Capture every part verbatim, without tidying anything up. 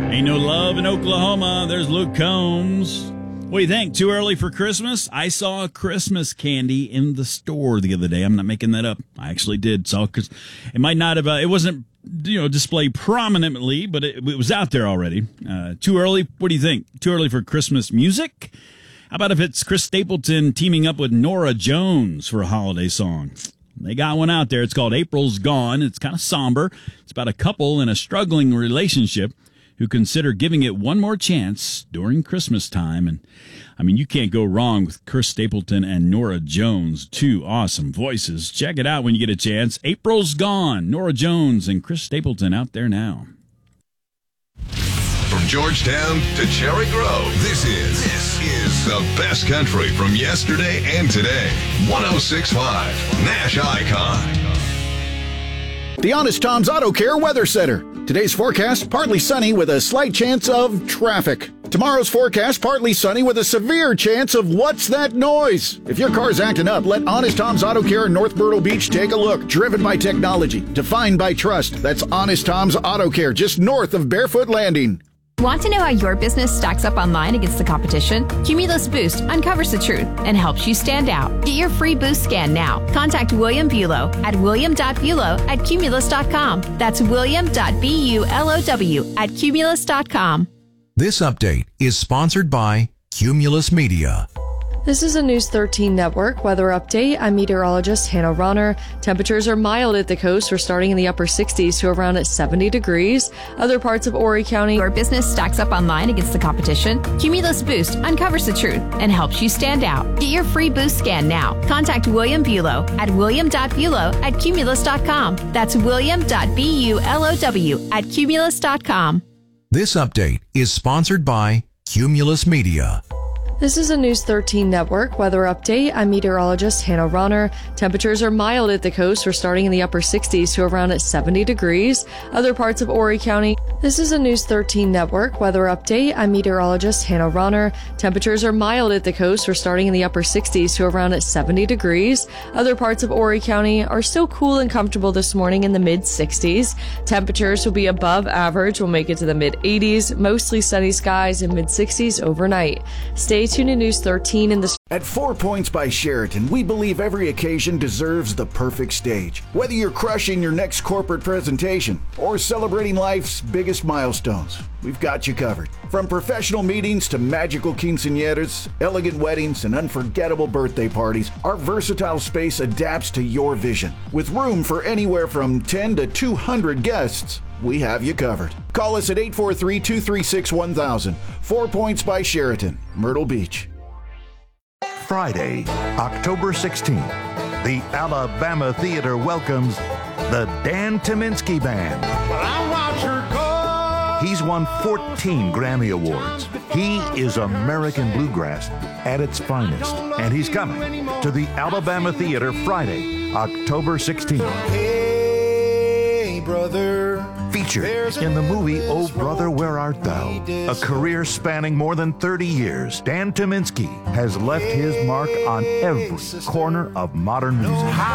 Ain't no love in Oklahoma. There's Luke Combs. What do you think? Too early for Christmas? I saw a Christmas candy in the store the other day. I'm not making that up. I actually did. Saw because it might not have. Uh, it wasn't you know displayed prominently, but it, it was out there already. Uh, too early? What do you think? Too early for Christmas music? How about if it's Chris Stapleton teaming up with Norah Jones for a holiday song? They got one out there. It's called April's Gone. It's kind of somber. It's about a couple in a struggling relationship who consider giving it one more chance during Christmas time. And, I mean, you can't go wrong with Chris Stapleton and Norah Jones, two awesome voices. Check it out when you get a chance. April's Gone, Norah Jones and Chris Stapleton out there now. From Georgetown to Cherry Grove, this is this is the best country from yesterday and today. one oh six point five Nash Icon. The Honest Tom's Auto Care Weather Center. Today's forecast, partly sunny with a slight chance of traffic. Tomorrow's forecast, partly sunny with a severe chance of what's that noise? If your car's acting up, let Honest Tom's Auto Care in North Myrtle Beach take a look. Driven by technology, defined by trust. That's Honest Tom's Auto Care, just north of Barefoot Landing. Want to know how your business stacks up online against the competition? Cumulus Boost uncovers the truth and helps you stand out. Get your free boost scan now. Contact William Bulow at william dot bulow at cumulus dot com. That's william dot bulow at cumulus dot com. This update is sponsored by Cumulus Media. This is a News thirteen Network weather update. I'm meteorologist Hannah Ronner. Temperatures are mild at the coast. We're starting in the upper sixties to around at seventy degrees. Other parts of Horry County. Your business stacks up online against the competition. Cumulus Boost uncovers the truth and helps you stand out. Get your free boost scan now. Contact William Bulow at william dot bulow at cumulus dot com. That's william dot bulow at cumulus dot com. This update is sponsored by Cumulus Media. This is a News thirteen Network weather update. I'm meteorologist Hannah Ronner. Temperatures are mild at the coast. We're starting in the upper sixties to around at seventy degrees. Other parts of Horry County. This is a News thirteen Network weather update. I'm meteorologist Hannah Ronner. Temperatures are mild at the coast. We're starting in the upper sixties to around at seventy degrees. Other parts of Horry County are still cool and comfortable this morning in the mid sixties. Temperatures will be above average. We'll make it to the mid eighties. Mostly sunny skies and mid sixties overnight. Stay tuned to News thirteen in the... At Four Points by Sheraton, we believe every occasion deserves the perfect stage. Whether you're crushing your next corporate presentation or celebrating life's biggest milestones, we've got you covered. From professional meetings to magical quinceañeras, elegant weddings, and unforgettable birthday parties, our versatile space adapts to your vision. With room for anywhere from ten to two hundred guests, we have you covered. Call us at eight four three, two three six, one thousand. Four Points by Sheraton, Myrtle Beach. Friday, October sixteenth, the Alabama Theater welcomes the Dan Tyminski Band. He's won fourteen Grammy Awards. He is American bluegrass at its finest, and he's coming to the Alabama Theater Friday, October sixteenth. Hey, brother. Featured in the movie Oh Brother, Where Art Thou? A career spanning more than thirty years, Dan Tyminski has left his mark on every corner of modern music.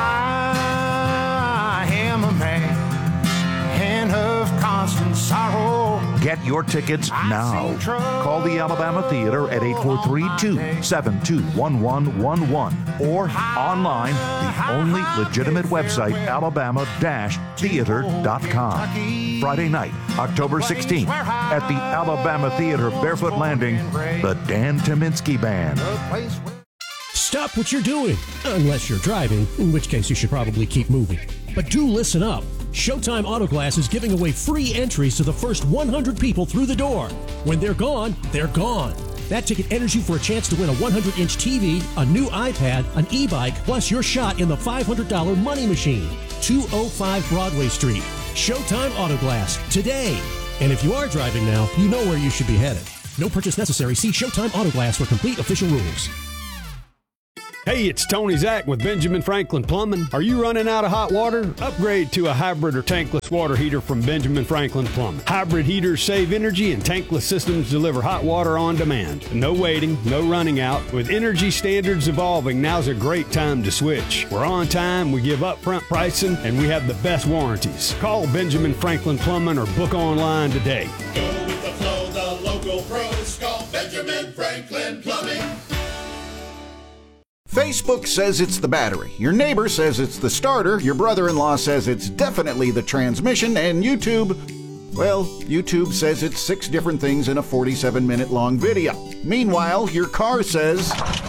I am a man and of constant sorrow. Get your tickets now. Call the Alabama Theater at eight four three, two seven two, one one one one or online, the only legitimate website, alabama dash theater dot com. Friday night, October sixteenth, at the Alabama Theater, Barefoot Landing, the Dan Tyminski Band. Stop what you're doing, unless you're driving, in which case you should probably keep moving. But do listen up. Showtime Auto Glass is giving away free entries to the first one hundred people through the door. When they're gone, they're gone. That ticket enters you for a chance to win a one hundred inch T V, a new iPad, an e-bike, plus your shot in the five hundred dollars Money Machine. two oh five Broadway Street. Showtime Auto Glass, today. And if you are driving now, you know where you should be headed. No purchase necessary. See Showtime Auto Glass for complete official rules. Hey, it's Tony Zach with Benjamin Franklin Plumbing. Are you running out of hot water? Upgrade to a hybrid or tankless water heater from Benjamin Franklin Plumbing. Hybrid heaters save energy and tankless systems deliver hot water on demand. No waiting, no running out. With energy standards evolving, now's a great time to switch. We're on time, we give upfront pricing, and we have the best warranties. Call Benjamin Franklin Plumbing or book online today. Go with the flow. Local pros call Benjamin Franklin Plumbing. Facebook says it's the battery, your neighbor says it's the starter, your brother-in-law says it's definitely the transmission, and YouTube, well, YouTube says it's six different things in a forty-seven minute long video. Meanwhile, your car says...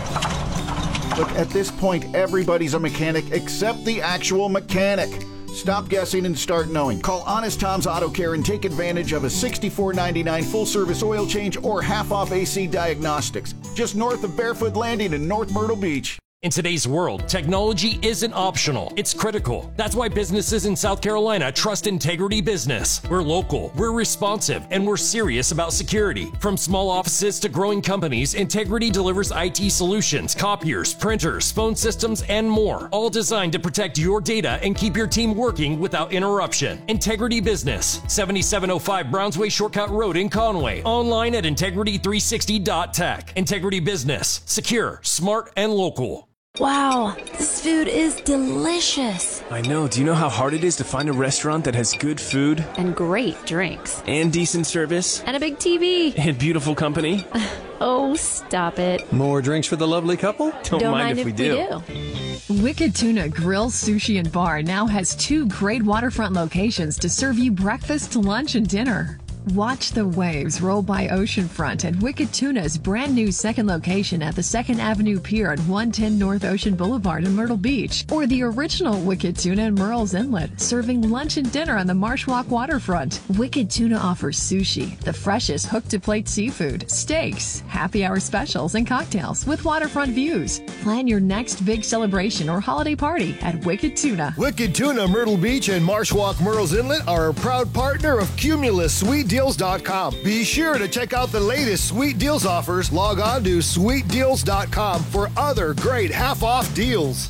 Look, at this point, everybody's a mechanic except the actual mechanic. Stop guessing and start knowing. Call Honest Tom's Auto Care and take advantage of a sixty-four ninety-nine full-service oil change or half-off A C diagnostics. Just north of Barefoot Landing in North Myrtle Beach. In today's world, technology isn't optional, it's critical. That's why businesses in South Carolina trust Integrity Business. We're local, we're responsive, and we're serious about security. From small offices to growing companies, Integrity delivers I T solutions, copiers, printers, phone systems, and more, all designed to protect your data and keep your team working without interruption. Integrity Business, seventy-seven oh five Brownsway Shortcut Road in Conway. Online at integrity three sixty dot tech. Integrity Business, secure, smart, and local. Wow, this food is delicious. I know. Do you know how hard it is to find a restaurant that has good food? And great drinks. And decent service. And a big T V. And beautiful company. Oh, stop it. More drinks for the lovely couple? Don't, Don't mind, mind if, if we, we do. do. Wicked Tuna Grill, Sushi, and Bar now has two great waterfront locations to serve you breakfast, lunch, and dinner. Watch the waves roll by oceanfront at Wicked Tuna's brand new second location at the second Avenue Pier at one ten North Ocean Boulevard in Myrtle Beach, or the original Wicked Tuna in Murrells Inlet, serving lunch and dinner on the Marsh Walk waterfront. Wicked Tuna offers sushi, the freshest hook-to-plate seafood, steaks, happy hour specials, and cocktails with waterfront views. Plan your next big celebration or holiday party at Wicked Tuna. Wicked Tuna Myrtle Beach and Marsh Walk Murrells Inlet are a proud partner of Cumulus Sweet Deals dot com. Be sure to check out the latest Sweet Deals offers. Log on to sweet deals dot com for other great half-off deals.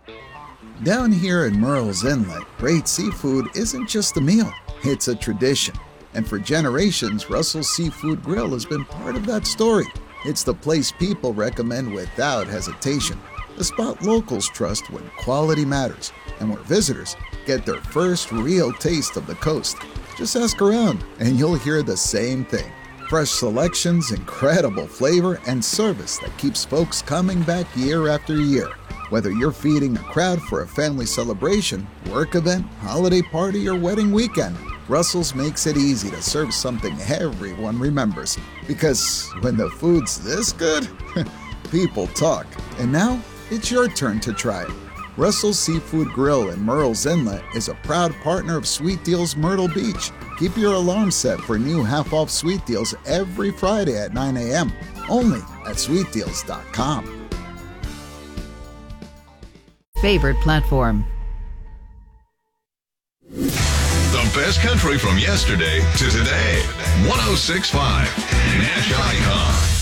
Down here in Murrells Inlet, great seafood isn't just a meal, it's a tradition. And for generations, Russell's Seafood Grill has been part of that story. It's the place people recommend without hesitation, the spot locals trust when quality matters, and where visitors get their first real taste of the coast. Just ask around, and you'll hear the same thing. Fresh selections, incredible flavor, and service that keeps folks coming back year after year. Whether you're feeding a crowd for a family celebration, work event, holiday party, or wedding weekend, Russell's makes it easy to serve something everyone remembers. Because when the food's this good, people talk. And now, it's your turn to try it. Russell's Seafood Grill in Murrells Inlet is a proud partner of Sweet Deals Myrtle Beach. Keep your alarm set for new half-off Sweet Deals every Friday at nine a.m. Only at sweet deals dot com. Favorite platform. The best country from yesterday to today. one oh six point five Nash Icon.